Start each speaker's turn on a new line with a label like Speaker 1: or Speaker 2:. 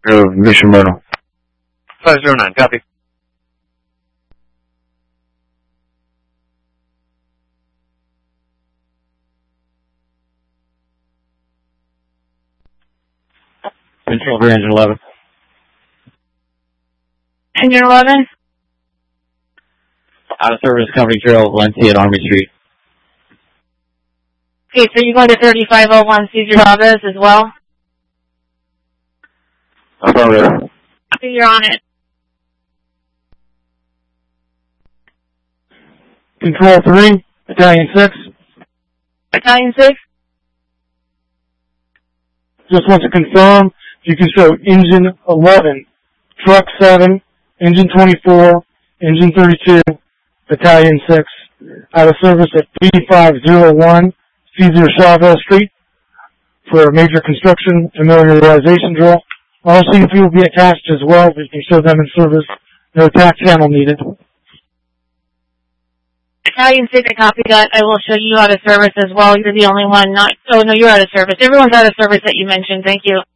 Speaker 1: Mission Myrtle.
Speaker 2: 509, copy.
Speaker 1: Control for Engine 11.
Speaker 3: Engine 11?
Speaker 1: Out of service, Company Trail, Valencia at Army Street.
Speaker 3: Okay, so you're going to 3501 Cesar Chavez as well?
Speaker 1: Affirmative.
Speaker 3: So you're on it.
Speaker 4: Control 3, Battalion 6.
Speaker 3: Battalion 6?
Speaker 4: Just want to confirm if you can show Engine 11, Truck 7, Engine 24, Engine 32, Battalion 6, out of service at 3501 Cesar Chavez Street for a major construction familiarization drill. RCMP will be attached as well, but you can show them in service. No attack channel needed.
Speaker 3: Battalion 6, I copy that. I will show you out of service as well. You're the only one not... Oh, no, you're out of service. Everyone's out of service that you mentioned. Thank you.